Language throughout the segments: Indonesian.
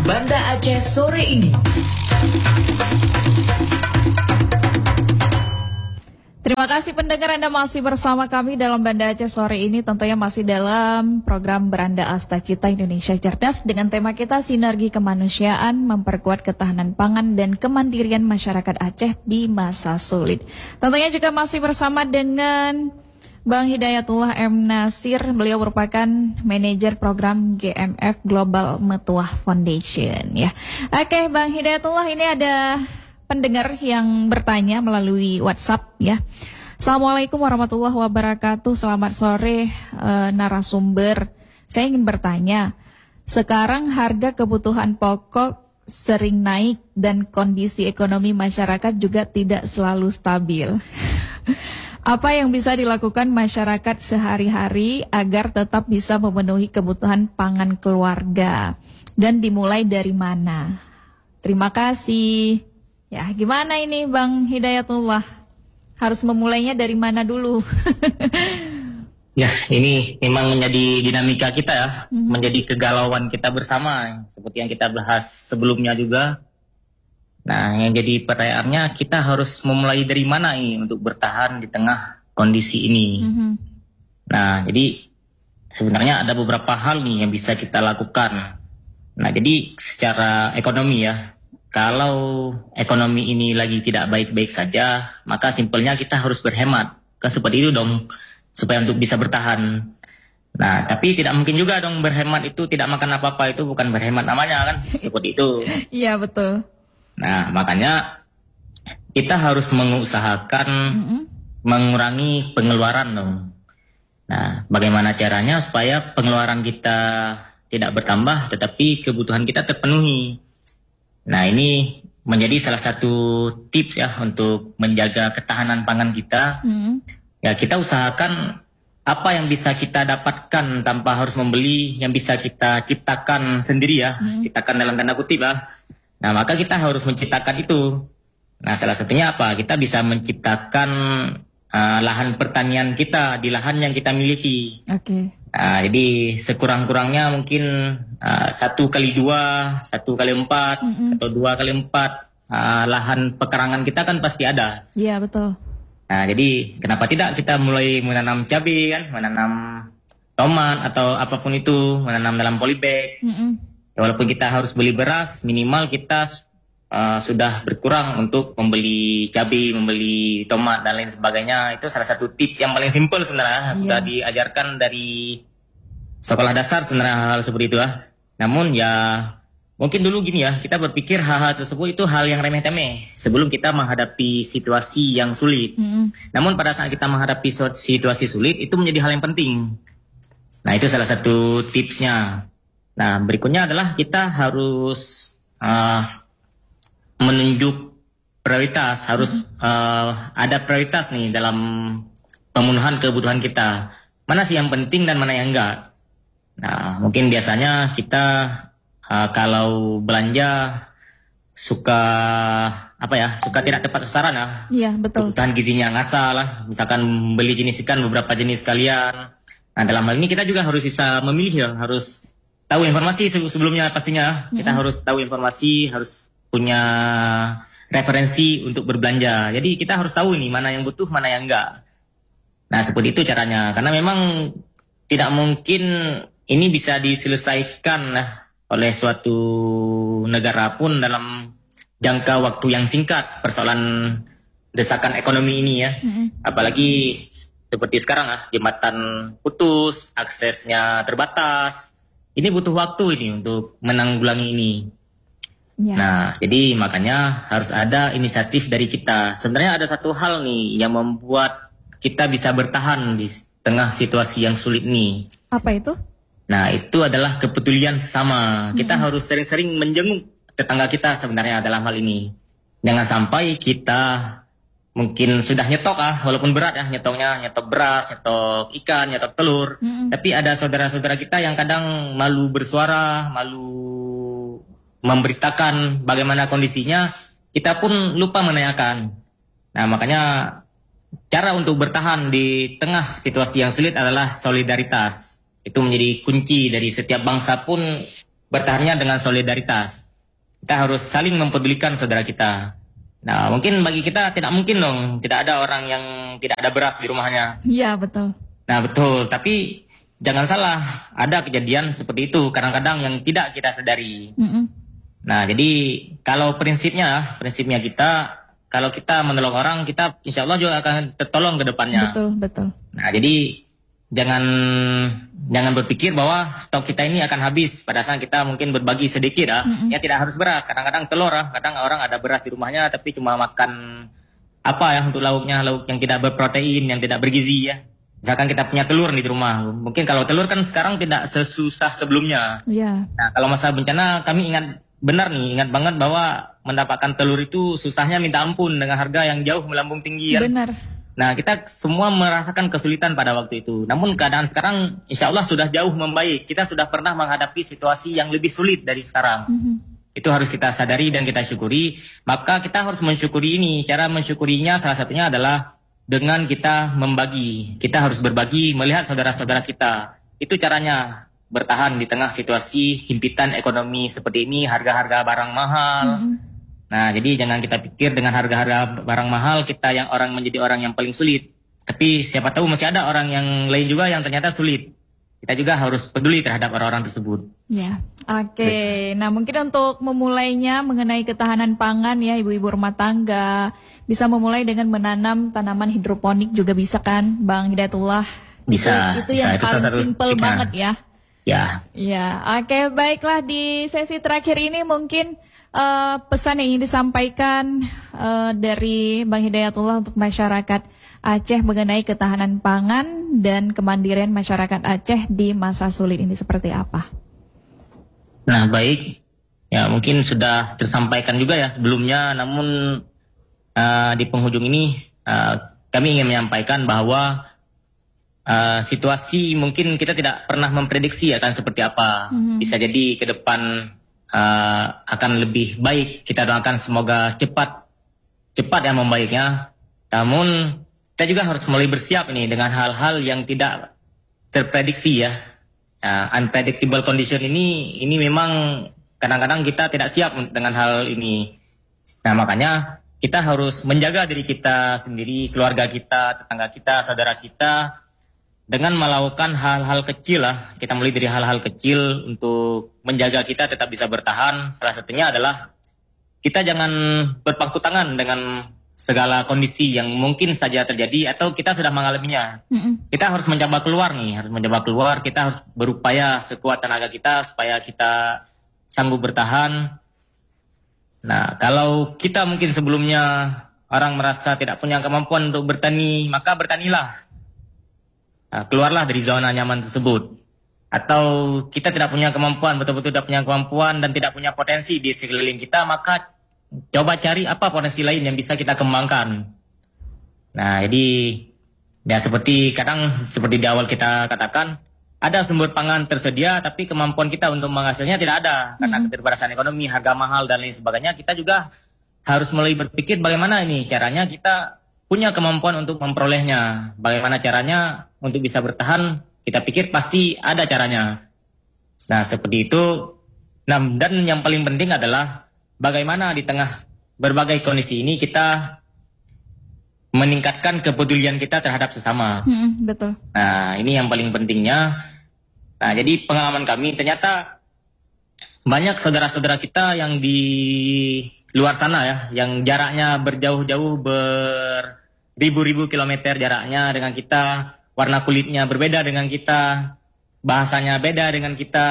Banda Aceh sore ini. Terima kasih pendengar, Anda masih bersama kami dalam Banda Aceh sore ini, tentunya masih dalam program Beranda Asta Kita Indonesia Cerdas dengan tema kita sinergi kemanusiaan memperkuat ketahanan pangan dan kemandirian masyarakat Aceh di masa sulit. Tentunya juga masih bersama dengan Bang Hidayatullah M. Nasir, beliau merupakan manajer program GMF Global Metuah Foundation ya. Oke, Bang Hidayatullah, ini ada pendengar yang bertanya melalui WhatsApp ya. Assalamualaikum warahmatullahi wabarakatuh. Selamat sore narasumber. Saya ingin bertanya, sekarang harga kebutuhan pokok sering naik dan kondisi ekonomi masyarakat juga tidak selalu stabil. Apa yang bisa dilakukan masyarakat sehari-hari agar tetap bisa memenuhi kebutuhan pangan keluarga? Dan dimulai dari mana? Terima kasih. Ya, gimana ini Bang Hidayatullah? Harus memulainya dari mana dulu? Ya, ini memang menjadi dinamika kita ya, menjadi kegalauan kita bersama, seperti yang kita bahas sebelumnya juga. Nah, yang jadi pertanyaannya, kita harus memulai dari mana nih untuk bertahan di tengah kondisi ini. Nah, jadi sebenarnya ada beberapa hal nih yang bisa kita lakukan. Nah, jadi secara ekonomi ya, kalau ekonomi ini lagi tidak baik-baik saja, maka simpelnya kita harus berhemat. Kan seperti itu dong, supaya untuk bisa bertahan. Nah, tapi tidak mungkin juga dong berhemat itu tidak makan apa-apa, itu bukan berhemat namanya kan, seperti itu. Iya, betul. Nah, makanya kita harus mengusahakan mengurangi pengeluaran dong. Nah, bagaimana caranya supaya pengeluaran kita tidak bertambah, tetapi kebutuhan kita terpenuhi. Nah, ini menjadi salah satu tips ya untuk menjaga ketahanan pangan kita. Ya, kita usahakan apa yang bisa kita dapatkan tanpa harus membeli, yang bisa kita ciptakan sendiri ya, ciptakan dalam tanda kutip ya. Nah, maka kita harus menciptakan itu. Nah, salah satunya apa? Kita bisa menciptakan lahan pertanian kita di lahan yang kita miliki. Oke. Nah, jadi sekurang-kurangnya mungkin 1x2, 1x4, atau 2x4 lahan pekarangan kita kan pasti ada. Iya, betul. Nah, jadi kenapa tidak kita mulai menanam cabai kan, menanam tomat atau apapun itu, menanam dalam polybag. Walaupun kita harus beli beras, minimal kita sudah berkurang untuk membeli cabai, membeli tomat dan lain sebagainya. Itu salah satu tips yang paling simpel sebenarnya, sudah diajarkan dari sekolah dasar sebenarnya hal seperti itu ya. Namun ya mungkin dulu gini ya, kita berpikir hal-hal tersebut itu hal yang remeh-temeh sebelum kita menghadapi situasi yang sulit. Namun pada saat kita menghadapi situasi sulit itu menjadi hal yang penting. Nah, itu salah satu tipsnya. Nah, berikutnya adalah kita harus menunjuk prioritas, harus ada prioritas nih dalam pemenuhan kebutuhan kita. Mana sih yang penting dan mana yang enggak. Nah, mungkin biasanya kita kalau belanja suka tidak tepat sasaran ya. Iya, betul. Kebutuhan gizinya ngasal lah. Misalkan beli jenis ikan beberapa jenis sekalian. Nah, dalam hal ini kita juga harus bisa memilih ya, harus tahu informasi sebelumnya pastinya. Kita harus tahu informasi, harus punya referensi untuk berbelanja. Jadi kita harus tahu nih mana yang butuh, mana yang enggak. Nah, seperti itu caranya. Karena memang tidak mungkin ini bisa diselesaikan oleh suatu negara pun dalam jangka waktu yang singkat, persoalan desakan ekonomi ini ya. Apalagi seperti sekarang jembatan putus, aksesnya terbatas. Ini butuh waktu ini untuk menanggulangi ini. Nah, jadi makanya harus ada inisiatif dari kita. Sebenarnya ada satu hal nih yang membuat kita bisa bertahan di tengah situasi yang sulit nih. Apa itu? Nah, itu adalah kepedulian sesama. Kita harus sering-sering menjenguk tetangga kita sebenarnya dalam hal ini. Jangan sampai kita mungkin sudah nyetok walaupun berat ya nyetoknya, nyetok beras, nyetok ikan, nyetok telur. Tapi ada saudara-saudara kita yang kadang malu bersuara, malu memberitakan bagaimana kondisinya, kita pun lupa menanyakan. Nah, makanya cara untuk bertahan di tengah situasi yang sulit adalah solidaritas. Itu menjadi kunci dari setiap bangsa pun bertahannya dengan solidaritas. Kita harus saling mempedulikan saudara kita. Nah, mungkin bagi kita tidak mungkin dong, tidak ada orang yang tidak ada beras di rumahnya. Iya, betul. Nah, betul. Tapi jangan salah, ada kejadian seperti itu kadang-kadang yang tidak kita sadari. Nah, jadi kalau prinsipnya kita, kalau kita menolong orang, kita insya Allah juga akan tertolong ke depannya. Betul, betul. Nah, jadi jangan berpikir bahwa stok kita ini akan habis pada saat kita mungkin berbagi sedikit ya. Ya tidak harus beras, kadang-kadang telur ya. Kadang orang ada beras di rumahnya tapi cuma makan apa ya untuk lauknya, lauk yang tidak berprotein, yang tidak bergizi ya. Misalkan kita punya telur nih di rumah. Mungkin kalau telur kan sekarang tidak sesusah sebelumnya. Iya. Nah, kalau masa bencana kami ingat banget bahwa mendapatkan telur itu susahnya minta ampun dengan harga yang jauh melambung tinggi ya. Benar. Nah, kita semua merasakan kesulitan pada waktu itu. Namun keadaan sekarang insya Allah sudah jauh membaik. Kita sudah pernah menghadapi situasi yang lebih sulit dari sekarang. Itu harus kita sadari dan kita syukuri. Maka kita harus mensyukuri ini. Cara mensyukurinya salah satunya adalah dengan kita membagi. Kita harus berbagi, melihat saudara-saudara kita. Itu caranya bertahan di tengah situasi himpitan ekonomi seperti ini, harga-harga barang mahal. Nah, jadi jangan kita pikir dengan harga-harga barang mahal kita yang orang menjadi orang yang paling sulit. Tapi siapa tahu masih ada orang yang lain juga yang ternyata sulit. Kita juga harus peduli terhadap orang-orang tersebut. Ya, oke. Nah, mungkin untuk memulainya mengenai ketahanan pangan ya ibu-ibu rumah tangga, bisa memulai dengan menanam tanaman hidroponik juga bisa kan, Bang Hidayatullah? Bisa. Itu yang paling simple banget ya. Ya. Ya, oke, baiklah di sesi terakhir ini mungkin pesan yang ingin disampaikan dari Bang Hidayatullah untuk masyarakat Aceh mengenai ketahanan pangan dan kemandirian masyarakat Aceh di masa sulit ini seperti apa? Nah, baik. Ya, mungkin sudah tersampaikan juga ya sebelumnya, namun di penghujung ini kami ingin menyampaikan bahwa situasi mungkin kita tidak pernah memprediksi akan seperti apa. Bisa jadi ke depan akan lebih baik. Kita doakan semoga cepat yang membaiknya. Namun kita juga harus mulai bersiap ini dengan hal-hal yang tidak terprediksi ya. Unpredictable condition ini memang kadang-kadang kita tidak siap dengan hal ini. Nah, makanya kita harus menjaga diri kita sendiri, keluarga kita, tetangga kita, saudara kita, dengan melakukan hal-hal kecil lah. Kita mulai dari hal-hal kecil untuk menjaga kita tetap bisa bertahan. Salah satunya adalah kita jangan berpangku tangan dengan segala kondisi yang mungkin saja terjadi atau kita sudah mengalaminya. Kita harus mencoba keluar nih, kita harus berupaya sekuat tenaga kita supaya kita sanggup bertahan. Nah, kalau kita mungkin sebelumnya orang merasa tidak punya kemampuan untuk bertani, maka bertanilah. Nah, keluarlah dari zona nyaman tersebut. Atau kita tidak punya kemampuan, betul-betul tidak punya kemampuan dan tidak punya potensi di sekeliling kita, maka coba cari apa potensi lain yang bisa kita kembangkan. Nah, jadi ya seperti di awal kita katakan, ada sumber pangan tersedia tapi kemampuan kita untuk menghasilnya tidak ada. Karena keterbatasan ekonomi, harga mahal dan lain sebagainya, kita juga harus mulai berpikir bagaimana ini caranya kita punya kemampuan untuk memperolehnya. Bagaimana caranya untuk bisa bertahan, kita pikir pasti ada caranya. Nah, seperti itu. Nah, dan yang paling penting adalah bagaimana di tengah berbagai kondisi ini kita meningkatkan kepedulian kita terhadap sesama. Betul. Nah, ini yang paling pentingnya. Nah, jadi pengalaman kami ternyata banyak saudara-saudara kita yang di luar sana ya, yang jaraknya berjauh-jauh beribu-ribu kilometer jaraknya dengan kita, warna kulitnya berbeda dengan kita, bahasanya beda dengan kita.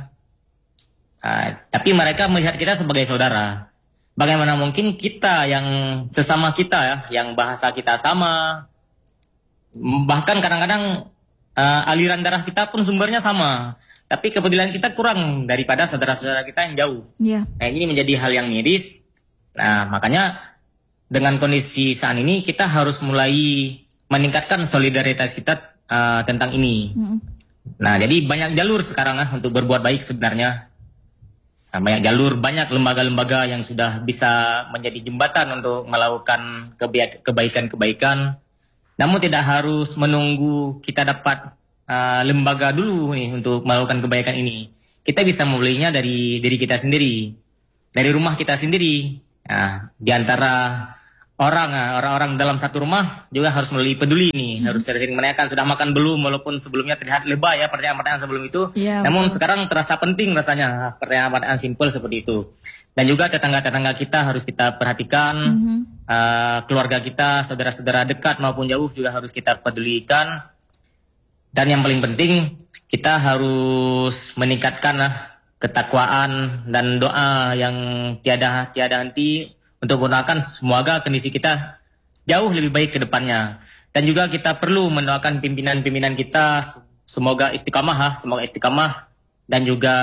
Tapi mereka melihat kita sebagai saudara. Bagaimana mungkin kita yang sesama kita ya, yang bahasa kita sama, bahkan kadang-kadang aliran darah kita pun sumbernya sama, tapi kepedulian kita kurang daripada saudara-saudara kita yang jauh. Yeah. Nah, ini menjadi hal yang miris. Nah, makanya dengan kondisi saat ini kita harus mulai meningkatkan solidaritas kita tentang ini. Nah, jadi banyak jalur sekarang untuk berbuat baik sebenarnya. Nah, banyak jalur, banyak lembaga-lembaga yang sudah bisa menjadi jembatan untuk melakukan kebaikan-kebaikan. Namun tidak harus menunggu kita dapat lembaga dulu nih untuk melakukan kebaikan ini. kita bisa membelinya dari diri kita sendiri, dari rumah kita sendiri. Nah, di antara orang-orang dalam satu rumah juga harus melalui peduli ini, harus sering menanyakan sudah makan belum, walaupun sebelumnya terlihat lebay ya pertanyaan-pertanyaan sebelum itu. Namun sekarang terasa penting rasanya pertanyaan-pertanyaan simpel seperti itu. Dan juga tetangga-tetangga kita harus kita perhatikan, keluarga kita, saudara-saudara dekat maupun jauh juga harus kita pedulikan. Dan yang paling penting kita harus meningkatkan ketakwaan dan doa yang tiada henti untuk menggunakan semoga kondisi kita jauh lebih baik ke depannya. Dan juga kita perlu mendoakan pimpinan-pimpinan kita semoga istiqamah dan juga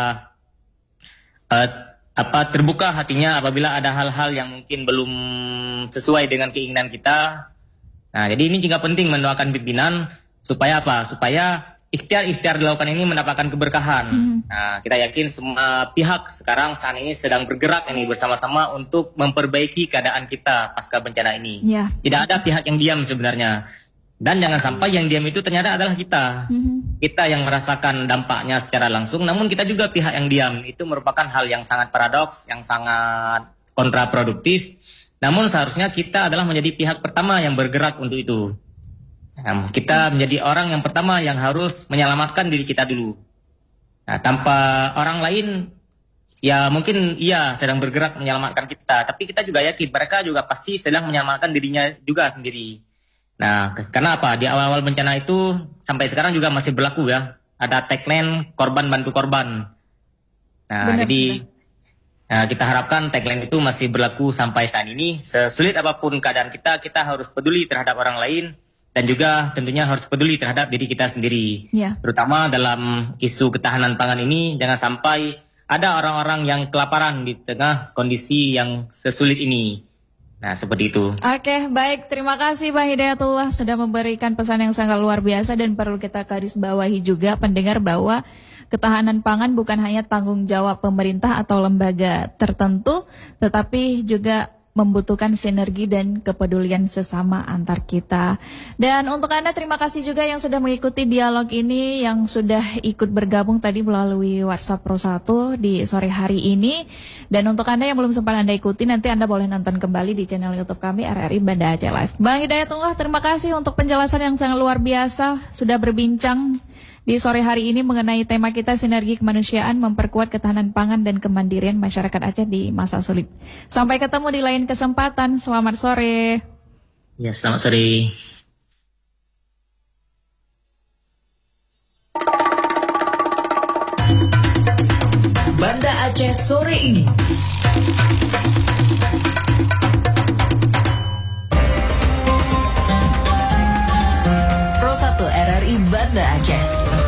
terbuka hatinya apabila ada hal-hal yang mungkin belum sesuai dengan keinginan kita. Nah, jadi ini juga penting mendoakan pimpinan supaya apa? Supaya ikhtiar dilakukan ini mendapatkan keberkahan. Nah, kita yakin semua pihak sekarang saat ini sedang bergerak ini bersama-sama untuk memperbaiki keadaan kita pasca bencana ini. Tidak ada pihak yang diam sebenarnya. Dan jangan sampai yang diam itu ternyata adalah kita. Kita yang merasakan dampaknya secara langsung, namun kita juga pihak yang diam. Itu merupakan hal yang sangat paradoks, yang sangat kontraproduktif. Namun seharusnya kita adalah menjadi pihak pertama yang bergerak untuk itu. Kita menjadi orang yang pertama yang harus menyelamatkan diri kita dulu. Nah, tanpa orang lain, ya mungkin iya sedang bergerak menyelamatkan kita, tapi kita juga yakin mereka juga pasti sedang menyelamatkan dirinya juga sendiri. Nah, karena apa? Di awal-awal bencana itu sampai sekarang juga masih berlaku ya. Ada tagline korban bantu korban. Nah, kita harapkan tagline itu masih berlaku sampai saat ini. Sesulit apapun keadaan kita harus peduli terhadap orang lain. Dan juga tentunya harus peduli terhadap diri kita sendiri. Terutama dalam isu ketahanan pangan ini, jangan sampai ada orang-orang yang kelaparan di tengah kondisi yang sesulit ini. Nah, seperti itu. Oke, baik. Terima kasih Bang Hidayatullah sudah memberikan pesan yang sangat luar biasa dan perlu kita garis bawahi juga pendengar bahwa ketahanan pangan bukan hanya tanggung jawab pemerintah atau lembaga tertentu, tetapi juga membutuhkan sinergi dan kepedulian sesama antar kita. Dan untuk Anda terima kasih juga yang sudah mengikuti dialog ini, yang sudah ikut bergabung tadi melalui WhatsApp Pro 1 di sore hari ini. Dan untuk Anda yang belum sempat Anda ikuti, nanti Anda boleh nonton kembali di channel YouTube kami RRI Banda Aceh Live. Bang Hidayatullah, terima kasih untuk penjelasan yang sangat luar biasa, sudah berbincang di sore hari ini mengenai tema kita sinergi kemanusiaan memperkuat ketahanan pangan dan kemandirian masyarakat Aceh di masa sulit. Sampai ketemu di lain kesempatan. Selamat sore. Ya, selamat sore. Banda Aceh sore ini. Pro 1 RRI Banda Aceh.